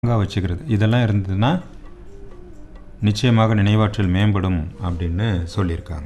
வச்சுக்கிறது இதெல்லாம் இருந்ததுன்னா நிச்சயமாக நினைவாற்றல் மேம்படும் அப்படின்னு சொல்லியிருக்காங்க.